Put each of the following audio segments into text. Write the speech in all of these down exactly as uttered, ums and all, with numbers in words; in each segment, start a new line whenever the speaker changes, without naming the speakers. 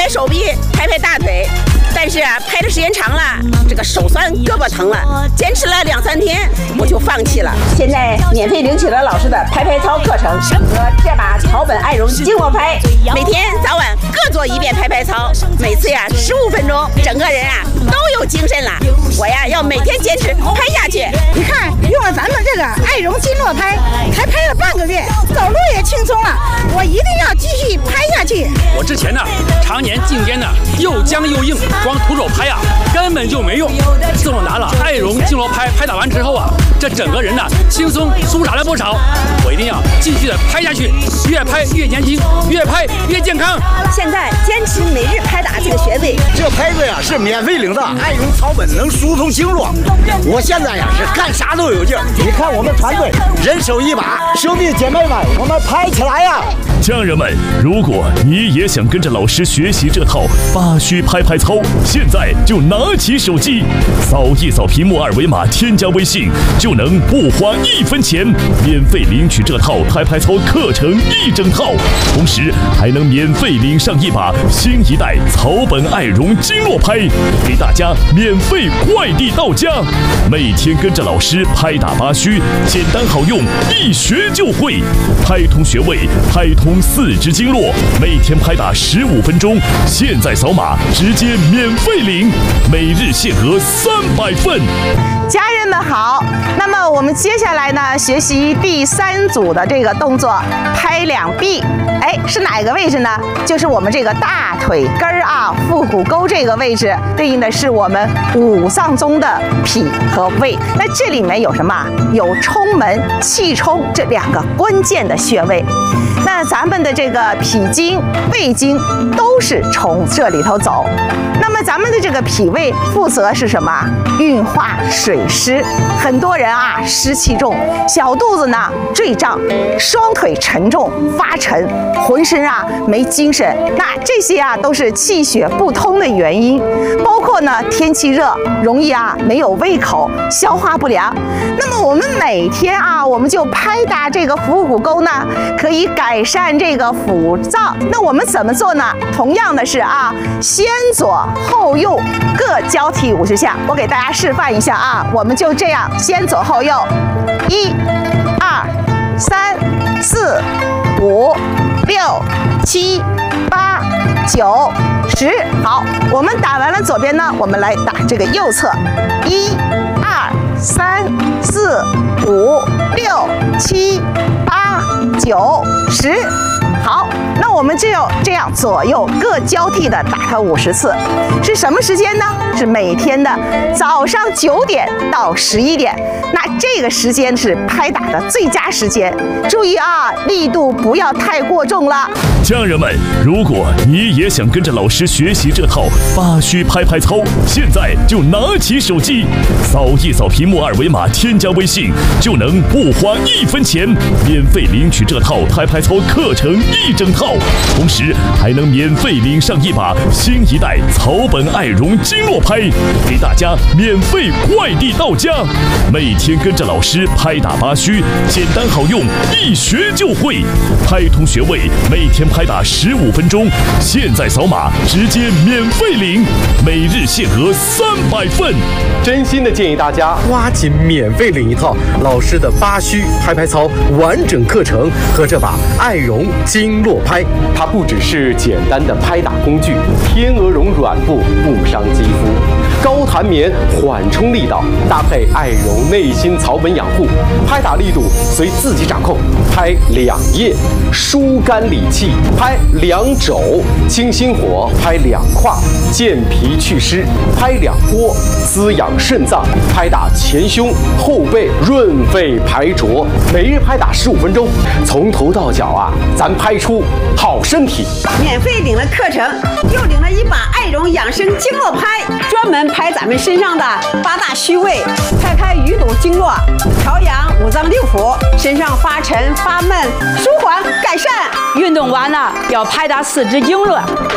手臂，拍拍大腿。但是啊，拍的时间长了，这个手酸，胳膊疼了，坚持了两三天，我就放弃了。现在免费领取了老师的拍拍操课程和这把草本爱绒经络拍，每天早晚各做一遍拍拍操，每次呀十五分钟，整个人啊都有精神了。我呀要每天坚持拍下去。
你看，用了咱们这个爱绒经络拍，才拍了半个月，走路也轻松了。我一定要继续拍下去。
我之前呢，常年颈肩呢又僵又硬，光徒手拍呀根本就没用。自我拿了爱绒经络拍拍打完之后啊，这整个人呢轻松舒展了不少。我一定要继续的拍下去，越拍越年轻，越拍越健康。
现在坚持每日拍打这个穴位，
这拍子呀是免费领的，爱绒草本能疏通经络。我现在呀是干啥都有劲儿。你看我们团队人手一把，兄弟姐妹们，我们拍起来呀！
家人们，如果你也想跟着老师学习这套八虚拍拍操，现在就拿起手机，扫一扫屏幕二维码，添加微信，就能不花一分钱，免费领取这套拍拍操课程一整套，同时还能免费领上一把新一代草本爱绒经络拍，给大家免费快递到家。每天跟着老师拍打八虚，简单好用，一学就会，拍通穴位，拍通四肢经络，每天拍打十五分钟，现在扫码直接免费领，每日限额三百份。
家人们好，那么我们接下来呢，学习第三组的这个动作，拍两臂。哎，是哪个位置呢？就是我们这个大腿根儿啊，腹股沟这个位置，对应的是我们五脏中的脾和胃。那这里面有什么？有冲门、气冲这两个关键的穴位。那咱们的这个脾经、胃经都是从这里头走。那么咱们的这个脾胃负责是什么？运化水湿。很多人啊湿气重，小肚子呢坠胀，双腿沉重发沉，浑身啊没精神。那这些啊都是气血不通的原因。包括呢天气热，容易啊没有胃口，消化不良。那么我们每天啊，我们就拍打这个腹股沟呢，可以改善这个腹胀。那我们怎么做呢？同样的是啊，先左后右各交替五十下。我给大家示范一下啊，我们就这样，先左后右，一、二、三、四、五、六、七、八、九、十。好，我们打完了左边呢，我们来打这个右侧，一、二、三、四、五、六、七、八、九、十。好，那我们就这样左右各交替的打它五十次，是什么时间呢？是每天的早上九点到十一点，那这个时间是拍打的最佳时间。注意啊，力度不要太过重了。
家人们，如果你也想跟着老师学习这套八虚拍拍操，现在就拿起手机，扫一扫屏幕二维码，添加微信，就能不花一分钱，免费领取这套拍拍操课程一整套，同时还能免费领上一把新一代草本爱绒经络拍，给大家免费快递到家。每天跟着老师拍打八虚，简单好用，一学就会，拍通穴位，每天拍打十五分钟，现在扫码直接免费领，每日限额三百份。
真心的建议大家抓紧免费领一套老师的八虚拍拍操完整课程和这把爱绒经络拍。它不只是简单的拍打工具，天鹅绒软布不伤肌肤，高弹棉缓冲力道，搭配爱绒内心草本养护，拍打力度随自己掌控。拍两腋，疏肝理气；拍两肘，清心火；拍两胯，健脾祛湿；拍两波，滋养肾脏；拍打前胸、后背，润肺排浊。每日拍打十五分钟，从头到脚啊，咱拍出好身体。
免费领了课程，又领了一把爱绒养生经络拍，专门拍咱们身上的八大虚位，拍开鱼肚经络，调养五脏六腑，身上发沉发闷舒缓改善。
运动完了要拍打四肢经络，小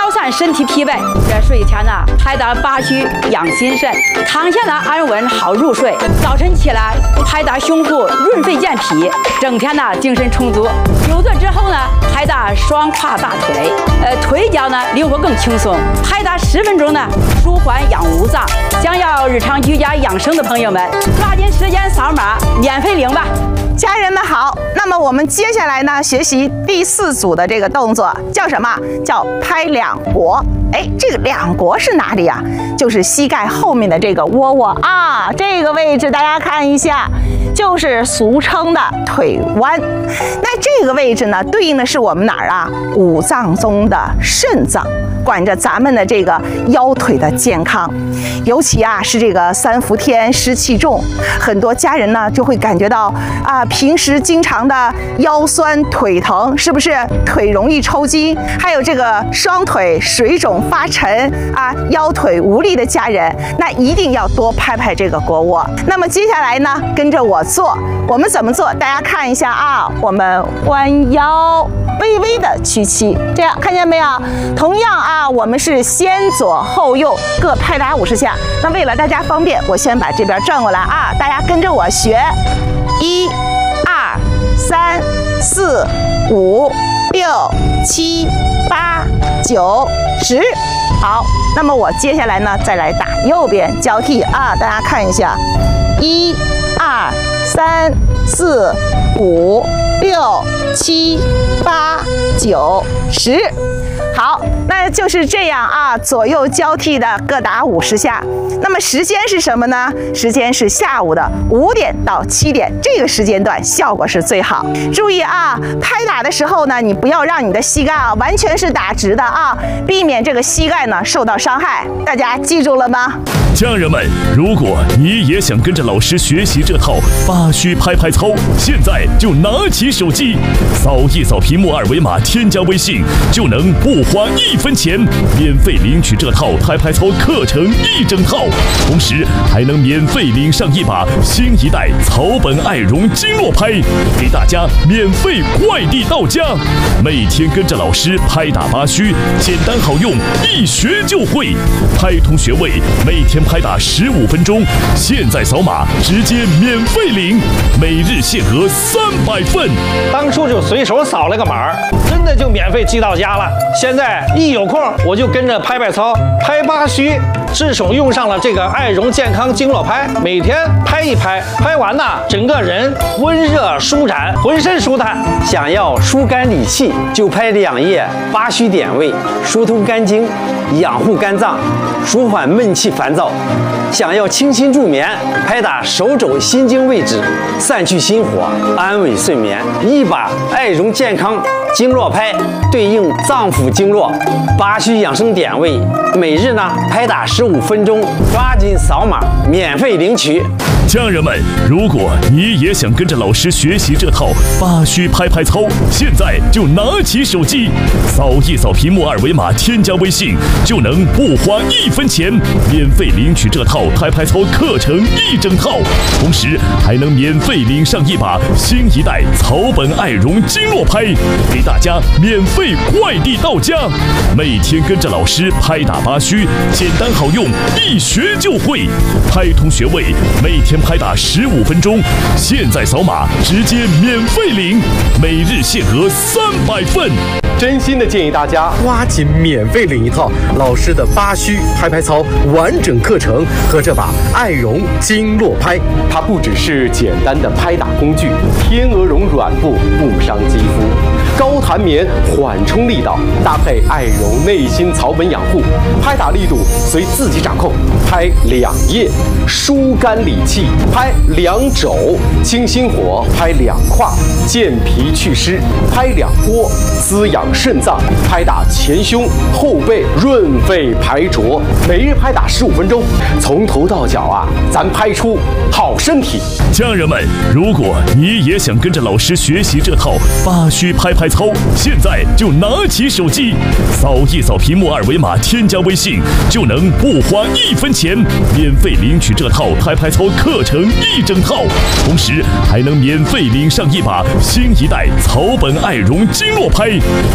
消散身体疲惫。这睡前呢，拍打八虚养心肾，躺下呢安稳好入睡。早晨起来拍打胸腹润肺健脾，整天呢精神充足。久坐之后呢，拍打双胯大腿，呃腿脚呢灵活更轻松。拍打十分钟呢，舒缓养五脏。想要日常居家养生的朋友们，抓紧时间扫码免费领吧。
家人们好，那么我们接下来呢，学习第四组的这个动作叫什么？叫拍两国。哎，这个两国是哪里啊？就是膝盖后面的这个窝窝啊，这个位置大家看一下，就是俗称的腿弯。那这个位置呢，对应的是我们哪儿啊？五脏中的肾脏，管着咱们的这个腰腿的健康。尤其啊，是这个三伏天湿气重，很多家人呢就会感觉到啊，平时经常的腰酸腿疼，是不是腿容易抽筋？还有这个双腿水肿发沉啊，腰腿无力的家人，那一定要多拍拍这个腘窝。那么接下来呢，跟着我做，我们怎么做？大家看一下啊，我们弯腰，微微的屈膝，这样看见没有？同样啊，我们是先左后右各拍打五十下。那为了大家方便，我先把这边转过来啊，大家跟着我学，一、二、三、四、五、六、七、八、九、十。好，那么我接下来呢，再来打右边交替啊，大家看一下，一、二、三、四、五、六、七、八、九、十。好，那就是这样啊，左右交替的各打五十下。那么时间是什么呢？时间是下午的五点到七点，这个时间段效果是最好。注意啊，拍打的时候呢，你不要让你的膝盖啊完全是打直的啊，避免这个膝盖呢受到伤害。大家记住了吗？
家人们，如果你也想跟着老师学习这套八虚拍拍操，现在就拿起手机，扫一扫屏幕二维码，添加微信，就能不花一分钱免费领取这套拍拍操课程一整套，同时还能免费领上一把新一代草本爱绒经络拍，给大家免费快递到家。每天跟着老师拍打八虚，简单好用，一学就会。拍通穴位，每天拍打十五分钟，现在扫码直接免费领，每日限额三百份。
当初就随手扫了个码，真的就免费寄到家了。现在一有空我就跟着拍拍操，拍八虚，自手用上了这个爱绒健康经络拍，每天拍一拍，拍完呢，整个人温热舒展，浑身舒坦。
想要疏肝理气，就拍两页八虚点位，疏通肝经，养护肝脏，舒缓闷气烦躁。想要清心助眠，拍打手肘心经位置，散去心火，安稳睡眠。一把爱绒健康经络拍对应脏腑经络八虚养生点位，每日呢拍打十五分钟，抓紧扫码免费领取。
家人们，如果你也想跟着老师学习这套八虚拍拍操，现在就拿起手机，扫一扫屏幕二维码，添加微信，就能不花一分钱免费领取这套拍拍操课程一整套，同时还能免费领上一把新一代草本爱绒经络拍，给大家免费快递到家。每天跟着老师拍打八虚，简单好用，一学就会。拍通穴位，每天拍打十五分钟，现在扫码直接免费领，每日限额三百份。
真心的建议大家抓紧免费领一套老师的八虚拍拍操完整课程和这把爱绒经络拍。它不只是简单的拍打工具，天鹅绒软布不伤肌肤，高弹棉缓冲力道，搭配爱绒内心草本养护，拍打力度随自己掌控。拍两页疏肝理气，拍两肘清心火，拍两胯健脾祛湿，拍两波滋养肾脏，拍打前胸后背润肺排浊，每日拍打十五分钟，从头到脚啊，咱拍出好身体。
家人们，如果你也想跟着老师学习这套八虚拍拍操，现在就拿起手机，扫一扫屏幕二维码，添加微信，就能不花一分钱免费领取这套拍拍操课程一整套，同时还能免费领上一把新一代草本爱绒经络拍，给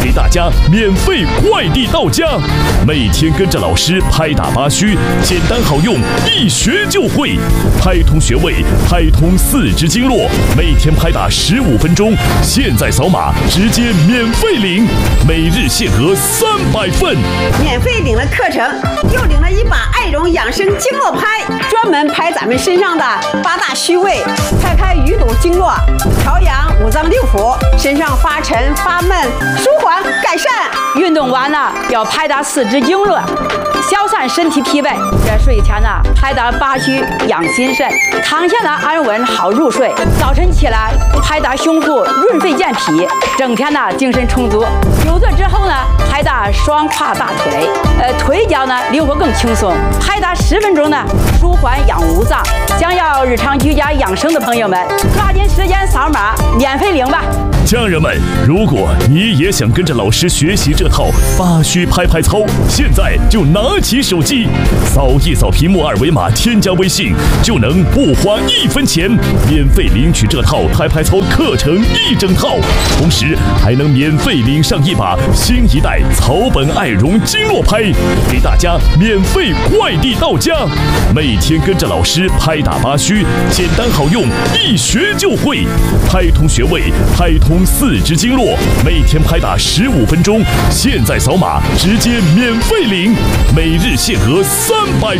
给大家免费快递到家。每天跟着老师拍打八虚，简单好用，一学就会。拍通穴位，拍通四肢经络，每天拍打十五分钟。现在扫码直接免费领，每日限额三百份。
免费领了课程，又领了一把艾绒养生经络拍，专门拍咱们身上的八大虚位，拍开淤堵经络，调养五脏六腑，身上发沉发闷，舒缓改善。
运动完了要拍打四肢经络，消散身体疲惫。这睡前呢，拍打八虚养心肾，躺下呢安稳好入睡。早晨起来拍打胸腹润肺健脾，整天呢精神充足。久坐之后呢，拍打双胯大腿，呃腿脚呢灵活更轻松。拍打十分钟呢，舒缓养五脏。想要日常居家养生的朋友们，抓紧时间扫码免费领吧。
家人们，如果你也想跟着老师学习这套八虚拍拍操，现在就拿起手机，扫一扫屏幕二维码，添加微信，就能不花一分钱免费领取这套拍拍操课程一整套，同时还能免费领上一把新一代草本艾绒经络拍，给大家免费快递到家。每天跟着老师拍打八虚，简单好用，一学就会。拍通穴位，拍通四肢经络，每天拍打十五分钟。现在扫码直接免费领，每日限额三百